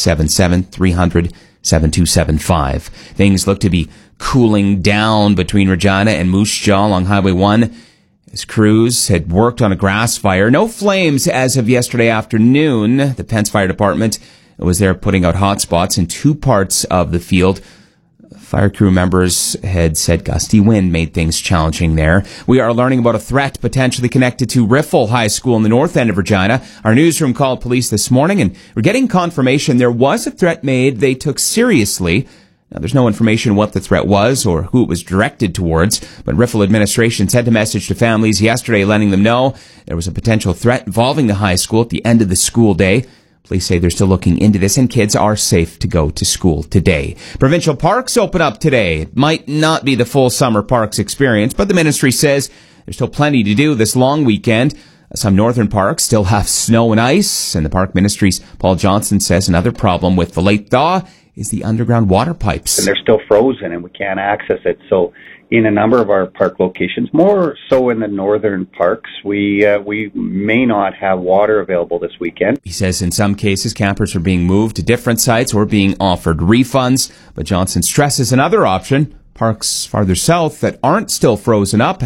1-877-300-7275. Things look to be cooling down between Regina and Moose Jaw along Highway 1. As crews had worked on a grass fire. No flames as of yesterday afternoon. The Pence Fire Department was there putting out hot spots in two parts of the field. Fire crew members had said gusty wind made things challenging there. We are learning about a threat potentially connected to Riffle High School in the north end of Regina. Our newsroom called police this morning, and we're getting confirmation there was a threat made they took seriously. Now, there's no information what the threat was or who it was directed towards, but Riffle administration sent a message to families yesterday letting them know there was a potential threat involving the high school at the end of the school day. Police say they're still looking into this, and kids are safe to go to school today. Provincial parks open up today. It might not be the full summer parks experience, but the ministry says there's still plenty to do this long weekend. Some northern parks still have snow and ice, and the park ministry's Paul Johnson says another problem with the late thaw is the underground water pipes. And they're still frozen and we can't access it. So in a number of our park locations, more so in the northern parks, we may not have water available this weekend. He says in some cases campers are being moved to different sites or being offered refunds. But Johnson stresses another option. Parks farther south that aren't still frozen up have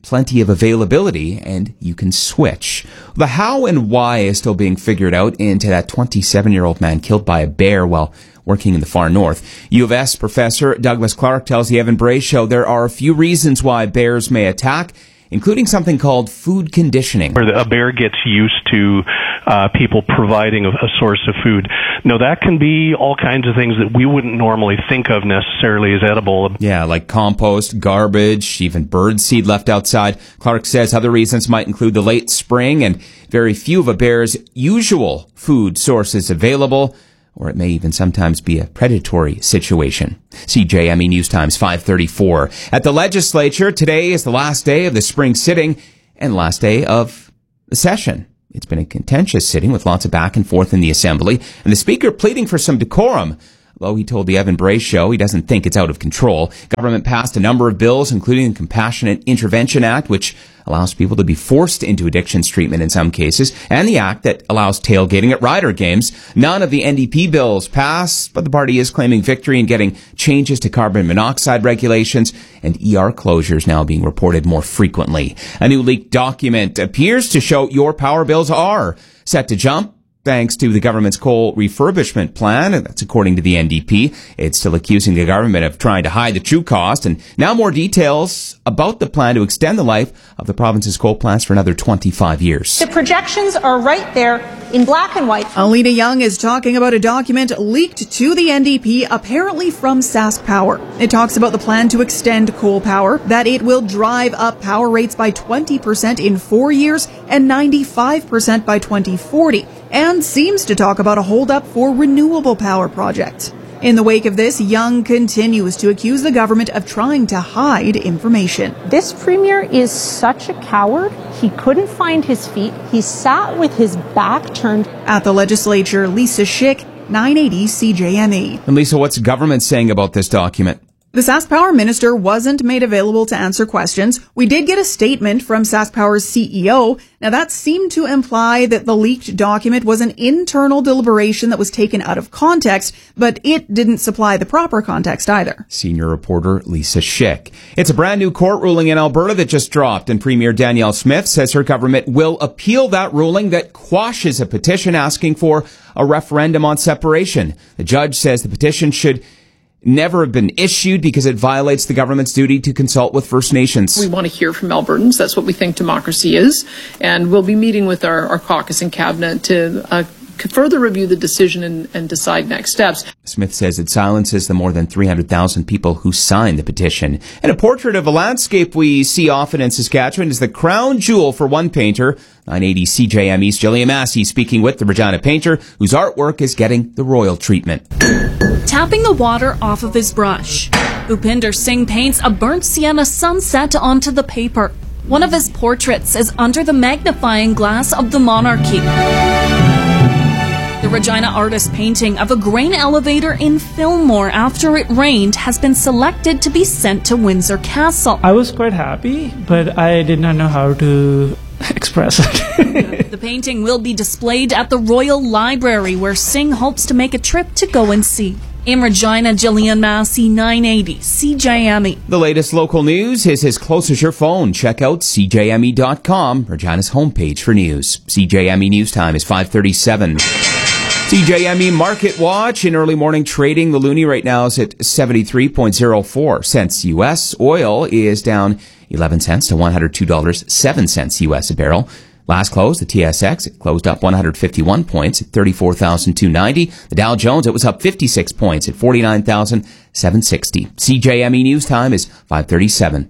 plenty of availability, and you can switch. The how and why is still being figured out into that 27-year-old man killed by a bear while working in the far north. U of S professor Douglas Clark tells the Evan Bray Show there are a few reasons why bears may attack, including something called food conditioning. Where a bear gets used to people providing a source of food. No, that can be all kinds of things that we wouldn't normally think of necessarily as edible. Yeah, like compost, garbage, even bird seed left outside. Clark says other reasons might include the late spring and very few of a bear's usual food sources available, or it may even sometimes be a predatory situation. CJME News Times 534. At the legislature, today is the last day of the spring sitting and last day of the session. It's been a contentious sitting with lots of back and forth in the Assembly, and the Speaker pleading for some decorum. Although he told the Evan Bray Show he doesn't think it's out of control. Government passed a number of bills, including the Compassionate Intervention Act, which allows people to be forced into addictions treatment in some cases, and the act that allows tailgating at Rider games. None of the NDP bills passed, but the party is claiming victory in getting changes to carbon monoxide regulations and ER closures now being reported more frequently. A new leaked document appears to show your power bills are set to jump thanks to the government's coal refurbishment plan. That's according to the NDP. It's still accusing the government of trying to hide the true cost. And now more details about the plan to extend the life of the province's coal plants for another 25 years. The projections are right there in black and white. Alina Young is talking about a document leaked to the NDP, apparently from Sask Power. It talks about the plan to extend coal power, that it will drive up power rates by 20% in 4 years and 95% by 2040. And seems to talk about a hold-up for renewable power projects. In the wake of this, Young continues to accuse the government of trying to hide information. This premier is such a coward. He couldn't find his feet. He sat with his back turned. At the legislature, Lisa Schick, 980 CJME. And Lisa, what's government saying about this document? The Sask Power minister wasn't made available to answer questions. We did get a statement from Sask Power's CEO. Now, that seemed to imply that the leaked document was an internal deliberation that was taken out of context, but it didn't supply the proper context either. Senior reporter Lisa Schick. It's a brand new court ruling in Alberta that just dropped, and Premier Danielle Smith says her government will appeal that ruling that quashes a petition asking for a referendum on separation. The judge says the petition should never have been issued because it violates the government's duty to consult with First Nations. We want to hear from Albertans. That's what we think democracy is. And we'll be meeting with our caucus and cabinet to further review the decision and decide next steps. Smith says it silences the more than 300,000 people who signed the petition. And a portrait of a landscape we see often in Saskatchewan is the crown jewel for one painter. 980 CJME's Jillian Massey speaking with the Regina painter, whose artwork is getting the royal treatment. Tapping the water off of his brush, Bhupinder Singh paints a burnt sienna sunset onto the paper. One of his portraits is under the magnifying glass of the monarchy. The Regina artist painting of a grain elevator in Fillmore after it rained has been selected to be sent to Windsor Castle. I was quite happy, but I did not know how to express it. The painting will be displayed at the Royal Library, where Singh hopes to make a trip to go and see. In Regina, Jillian Massey, 980 CJME. The latest local news is as close as your phone. Check out CJME.com, Regina's homepage for news. CJME News Time is 5:37. CJME Market Watch in early morning trading. The loonie right now is at 73.04 cents U.S. Oil is down 11 cents to $102.07 U.S. a barrel. Last close, the TSX, it closed up 151 points at 34,290. The Dow Jones, it was up 56 points at 49,760. CJME News Time is 5:37.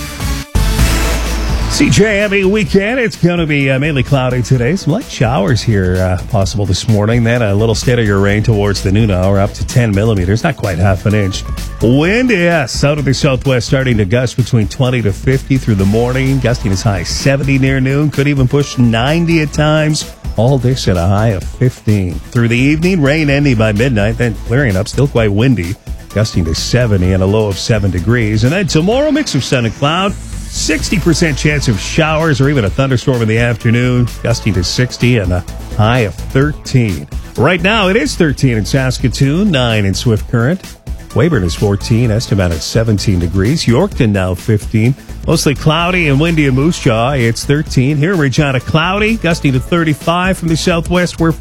CJME weekend. It's going to be mainly cloudy today. Some light showers here possible this morning. Then a little steadier rain towards the noon hour, up to 10 millimeters, not quite half an inch. Wind, yes, out of the southwest, starting to gust between 20 to 50 through the morning, gusting as high as 70 near noon, could even push 90 at times. All this at a high of 15. Through the evening, rain ending by midnight, then clearing up, still quite windy, gusting to 70 and a low of 7 degrees. And then tomorrow, mix of sun and cloud. 60% chance of showers or even a thunderstorm in the afternoon, gusting to 60 and a high of 13. Right now, it is 13 in Saskatoon, 9 in Swift Current. Weyburn is 14, Estevan at 17 degrees. Yorkton now 15. Mostly cloudy and windy in Moose Jaw. It's 13. Here in Regina, cloudy, gusting to 35 from the southwest. We're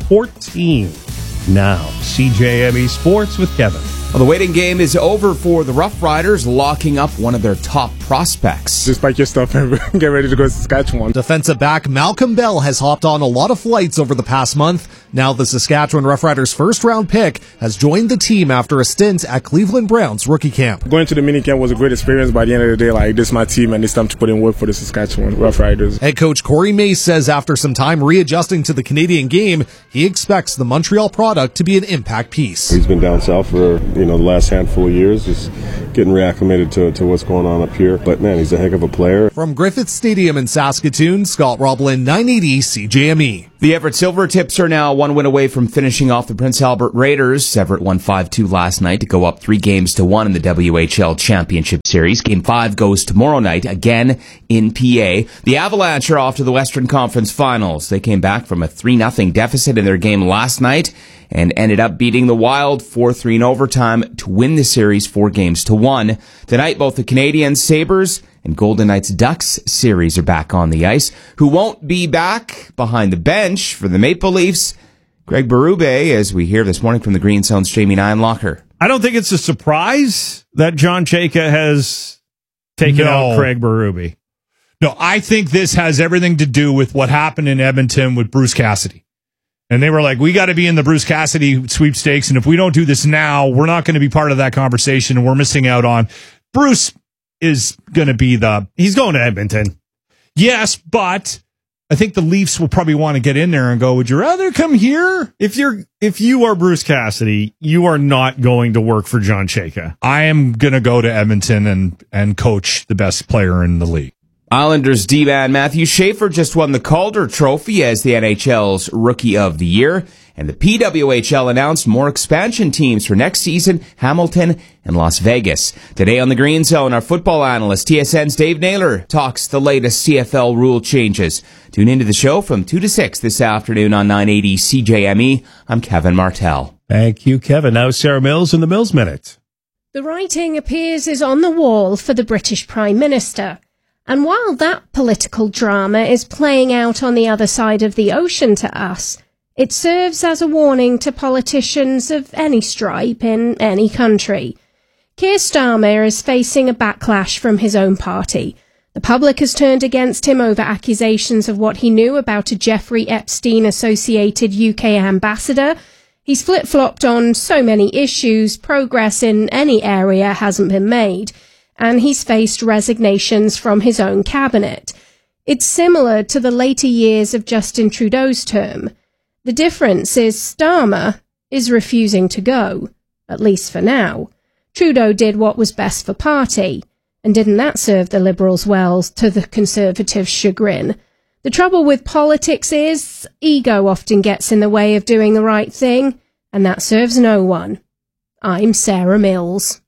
14 now. CJME Sports with Kevin. Well, the waiting game is over for the Rough Riders, locking up one of their top prospects. Just pack your stuff and get ready to go to Saskatchewan. Defensive back Malcolm Bell has hopped on a lot of flights over the past month. Now the Saskatchewan Rough Riders' first-round pick has joined the team after a stint at Cleveland Browns rookie camp. Going to the mini camp was a great experience. By the end of the day, this is my team, and it's time to put in work for the Saskatchewan Rough Riders. Head coach Corey Mace says after some time readjusting to the Canadian game, he expects the Montreal product to be an impact piece. He's been down south for the last handful of years, just getting reacclimated to what's going on up here. But man, he's a heck of a player. From Griffith Stadium in Saskatoon, Scott Roblin, 980 CJME. The Everett Silvertips are now one win away from finishing off the Prince Albert Raiders. Everett won 5-2 last night to go up 3-1 in the WHL Championship Series. Game 5 goes tomorrow night, again in PA. The Avalanche are off to the Western Conference Finals. They came back from a 3-0 deficit in their game last night and ended up beating the Wild 4-3 in overtime to win the series 4-1. Tonight, both the Canadiens Sabres and Golden Knights Ducks series are back on the ice. Who won't be back behind the bench for the Maple Leafs? Greg Berube, as we hear this morning from the Green Zone's Jamie Nienlocker. I don't think it's a surprise that John Chayka has taken out Craig Berube. No, I think this has everything to do with what happened in Edmonton with Bruce Cassidy. And they were like, we got to be in the Bruce Cassidy sweepstakes, and if we don't do this now, we're not going to be part of that conversation, and we're missing out on. Bruce is going to be he's going to Edmonton. Yes, but I think the Leafs will probably want to get in there and go, would you rather come here? If you are Bruce Cassidy, you are not going to work for John Chayka. I am going to go to Edmonton and coach the best player in the league. Islanders D-man Matthew Schaefer just won the Calder Trophy as the NHL's Rookie of the Year. And the PWHL announced more expansion teams for next season, Hamilton and Las Vegas. Today on the Green Zone, our football analyst, TSN's Dave Naylor, talks the latest CFL rule changes. Tune into the show from 2 to 6 this afternoon on 980 CJME. I'm Kevin Martell. Thank you, Kevin. Now Sarah Mills in the Mills Minute. The writing appears is on the wall for the British Prime Minister. And while that political drama is playing out on the other side of the ocean to us, it serves as a warning to politicians of any stripe in any country. Keir Starmer is facing a backlash from his own party. The public has turned against him over accusations of what he knew about a Jeffrey Epstein-associated UK ambassador. He's flip-flopped on so many issues, progress in any area hasn't been made, and he's faced resignations from his own cabinet. It's similar to the later years of Justin Trudeau's term. The difference is Starmer is refusing to go, at least for now. Trudeau did what was best for party, and didn't that serve the Liberals well to the Conservatives' chagrin? The trouble with politics is ego often gets in the way of doing the right thing, and that serves no one. I'm Sarah Mills.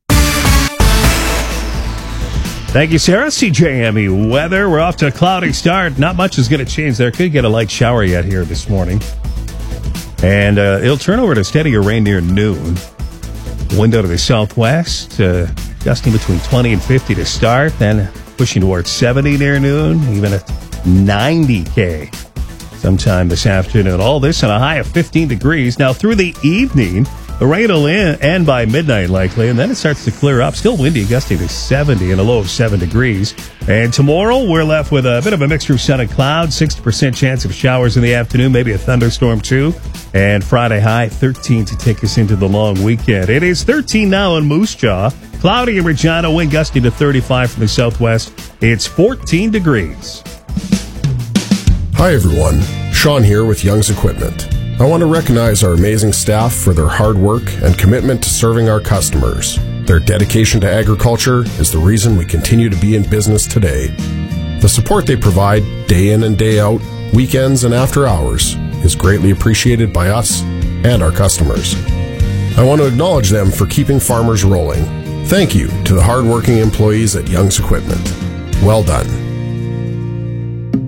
Thank you, Sarah. CJME weather. We're off to a cloudy start. Not much is going to change there. Could get a light shower yet here this morning. And it'll turn over to steadier rain near noon. Wind out of the southwest, gusting between 20 and 50 to start, then pushing towards 70 near noon, even at 90K sometime this afternoon. All this on a high of 15 degrees. Now, through the evening, the rain will end by midnight likely, and then it starts to clear up. Still windy, gusting to 70 and a low of 7 degrees. And tomorrow, we're left with a bit of a mixture of sun and clouds, 60% chance of showers in the afternoon, maybe a thunderstorm too. And Friday high, 13 to take us into the long weekend. It is 13 now in Moose Jaw. Cloudy in Regina, wind gusting to 35 from the southwest. It's 14 degrees. Hi everyone, Sean here with Young's Equipment. I want to recognize our amazing staff for their hard work and commitment to serving our customers. Their dedication to agriculture is the reason we continue to be in business today. The support they provide day in and day out, weekends and after hours, is greatly appreciated by us and our customers. I want to acknowledge them for keeping farmers rolling. Thank you to the hardworking employees at Young's Equipment. Well done.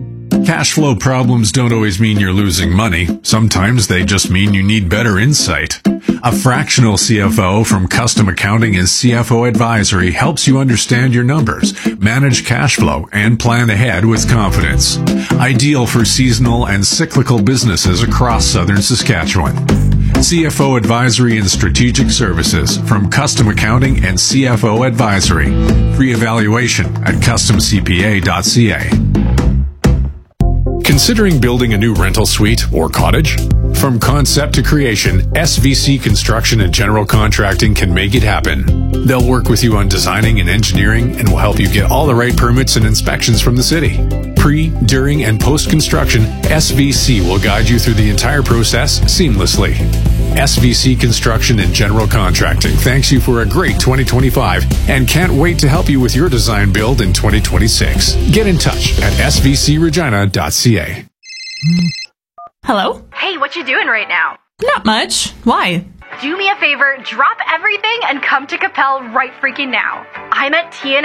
Cash flow problems don't always mean you're losing money. Sometimes they just mean you need better insight. A fractional CFO from Custom Accounting and CFO Advisory helps you understand your numbers, manage cash flow, and plan ahead with confidence. Ideal for seasonal and cyclical businesses across southern Saskatchewan. CFO Advisory and Strategic Services from Custom Accounting and CFO Advisory. Free evaluation at customcpa.ca. Considering building a new rental suite or cottage? From concept to creation, SVC Construction and General Contracting can make it happen. They'll work with you on designing and engineering and will help you get all the right permits and inspections from the city. Pre, during, and post-construction, SVC will guide you through the entire process seamlessly. SVC Construction and General Contracting thanks you for a great 2025 and can't wait to help you with your design build in 2026. Get in touch at svcregina.ca. Hello? Hey, what you doing right now? Not much. Why? Do me a favor, drop everything and come to Capel right freaking now. I'm at TNS